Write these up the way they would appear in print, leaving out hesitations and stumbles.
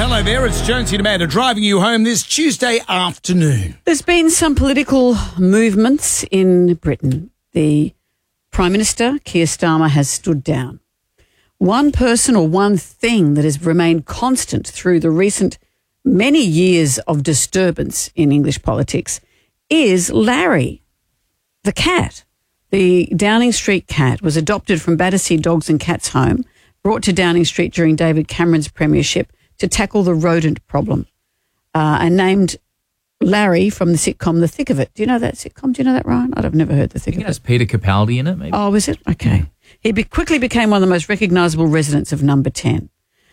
hello there. It's Jonesy and Amanda driving you home this Tuesday afternoon. There's been some political movements in Britain. The Prime Minister, Keir Starmer, has stood down. One person or one thing that has remained constant through the recent many years of disturbance in English politics is Larry, the cat. The Downing Street cat was adopted from Battersea Dogs and Cats Home, brought to Downing Street during David Cameron's premiership to tackle the rodent problem, and named Larry from the sitcom The Thick of It. Do you know that sitcom? Do you know that, Ryan? I've never heard The Thick of It. It has Peter Capaldi in it, maybe. Oh, is it? Okay. He quickly became one of the most recognisable residents of Number 10.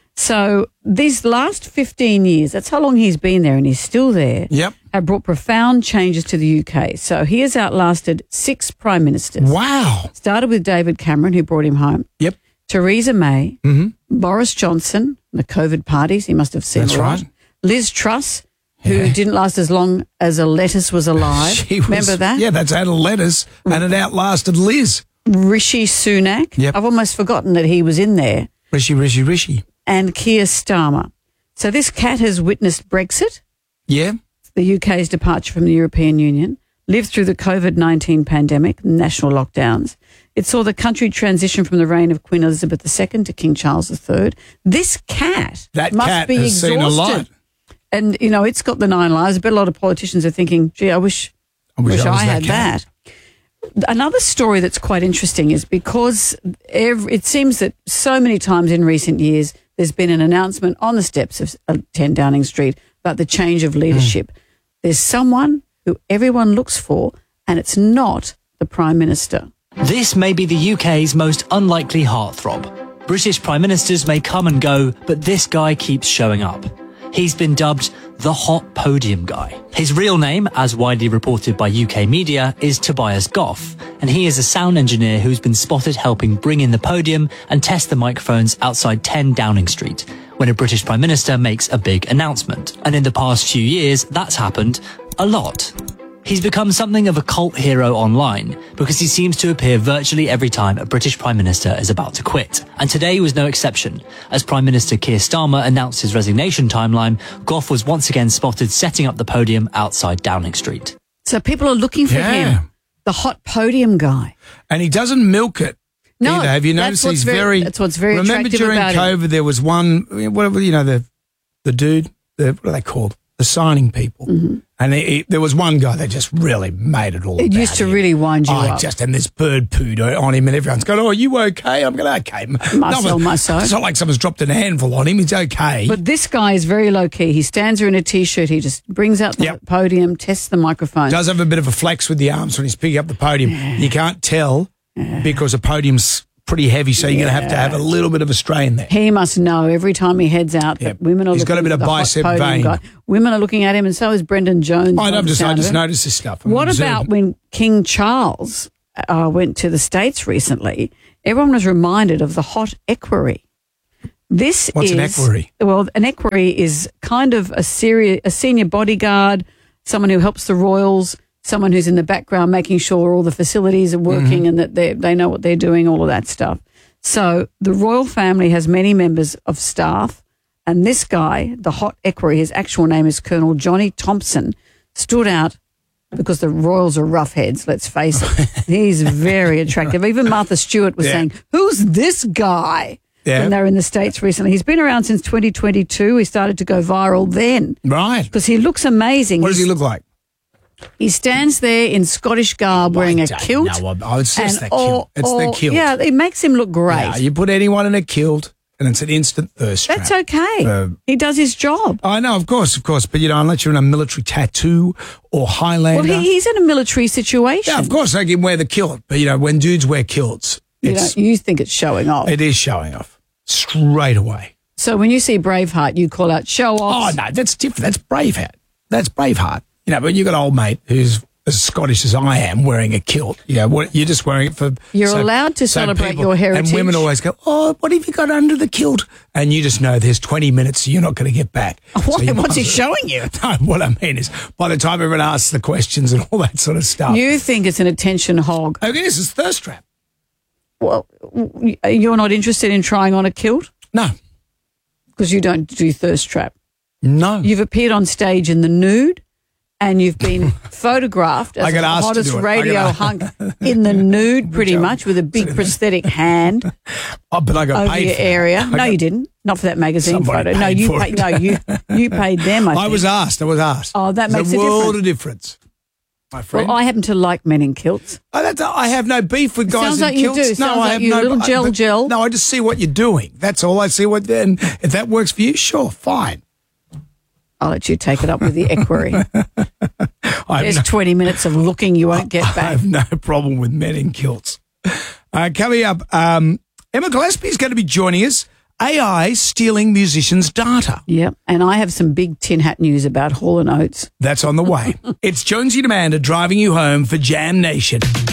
So these last 15 years, that's how long he's been there and he's still there, have brought profound changes to the UK. So he has outlasted 6 prime ministers. Wow. Started with David Cameron, who brought him home. Yep. Theresa May, Boris Johnson, the COVID parties, he must have seen That's a lot. right. Liz Truss, who didn't last as long as a lettuce was alive. Remember that? Yeah, that's out of lettuce, and it outlasted Liz. Rishi Sunak. Yep. I've almost forgotten that he was in there. Rishi. And Keir Starmer. So this cat has witnessed Brexit, Yeah. the UK's departure from the European Union, lived through the COVID-19 pandemic, national lockdowns. It saw the country transition from the reign of Queen Elizabeth II to King Charles III. This cat That must cat be has exhausted. seen a lot. And, you know, it's got the 9 lives. I bet a lot of politicians are thinking, gee, I wish I was had cat. that. Another story that's quite interesting is because it seems that so many times in recent years there's been an announcement on the steps of 10 Downing Street about the change of leadership. There's someone who everyone looks for, and it's not the Prime Minister. This may be the UK's most unlikely heartthrob. British Prime Ministers may come and go, but this guy keeps showing up. He's been dubbed the Hot Podium Guy. His real name, as widely reported by UK media, is Tobias Goff, and he is a sound engineer who's been spotted helping bring in the podium and test the microphones outside 10 Downing Street, when a British Prime Minister makes a big announcement. And in the past few years, that's happened a lot. He's become something of a cult hero online because he seems to appear virtually every time a British Prime Minister is about to quit. And today was no exception. As Prime Minister Keir Starmer announced his resignation timeline, Goff was once again spotted setting up the podium outside Downing Street. So people are looking for him, the Hot Podium Guy. And he doesn't milk it. No, either. Have you noticed that's what's very Remember attractive during about COVID him. there was one, whatever, you know, the dude, what are they called? The signing people. And there was one guy that just really made it all It about used to him. really wind you up. And this bird pooed on him and everyone's going, oh, are you okay? I'm going, okay. Marcel. It's not like someone's dropped an handful on him. He's okay. But this guy is very low-key. He stands there in a T-shirt. He just brings out the podium, tests the microphone. Does have a bit of a flex with the arms when he's picking up the podium. You can't tell because the podium's pretty heavy, so you're going to have a little bit of a strain there. He must know every time he heads out that women are He's looking got a bit at of the bicep Hot Podium vein. Guy. Women are looking at him, and so is Brendan Jones. I just noticed this stuff. What about when King Charles went to the States recently? Everyone was reminded of the hot equerry. What's an equerry? Well, an equerry is kind of a senior bodyguard, someone who helps the royals, someone who's in the background making sure all the facilities are working and that they know what they're doing, all of that stuff. So the royal family has many members of staff, and this guy, the hot equerry, his actual name is Colonel Johnny Thompson, stood out because the royals are rough heads, let's face it. He's very attractive. Even Martha Stewart was saying, who's this guy? When they were in the States recently. He's been around since 2022. He started to go viral then. Right. Because he looks amazing. What does he look like? He stands there in Scottish garb wearing a kilt. No, it's just the kilt. It's the kilt. Yeah, it makes him look great. Yeah, you put anyone in a kilt and it's an instant thirst trap. That's okay. He does his job. I know, of course. But, unless you're in a military tattoo or Highlander. Well, he's in a military situation. Yeah, of course they can wear the kilt. But, when dudes wear kilts, you think it's showing off. It is showing off straight away. So when you see Braveheart, you call out show off. Oh, no, that's different. That's Braveheart. But you've got an old mate who's as Scottish as I am wearing a kilt. You're just wearing it for... You're allowed to celebrate your heritage. And women always go, oh, what have you got under the kilt? And you just know there's 20 minutes you're not going to get back. What's he showing you? No, what I mean is by the time everyone asks the questions and all that sort of stuff. You think it's an attention hog. Okay, this is thirst trap. Well, you're not interested in trying on a kilt? No. Because you don't do thirst trap. No. You've appeared on stage in the nude, and you've been photographed as the hottest radio hunk in the nude, pretty much, with a big prosthetic hand But I got over paid your for area. that. No, you didn't. Not for that magazine Somebody photo. No, paid you for paid. it. No, you paid them. I was asked. Oh, that makes There's a a world difference. of difference, my friend. Well, I happen to like men in kilts. I have no beef with guys Sounds in like you kilts. do. Sounds I like have you, no little gel. No, I just see what you're doing. That's all I see. Then, if that works for you, sure, fine. I'll let you take it up with the equerry. There's 20 minutes of looking you won't get I back. have no problem with men in kilts. Coming up, Emma Gillespie's going to be joining us. AI stealing musicians' data. Yep, and I have some big tin hat news about Hall & Oates. That's on the way. It's Jonesy and Amanda driving you home for Jam Nation.